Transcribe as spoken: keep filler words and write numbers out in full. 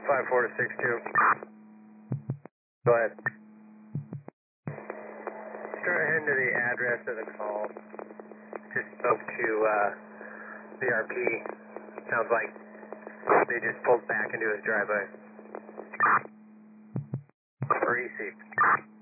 five four to six two. Go ahead. Start heading to the address of the call. Just spoke to uh, the R P. Sounds like they just pulled back into his driveway. Or E C.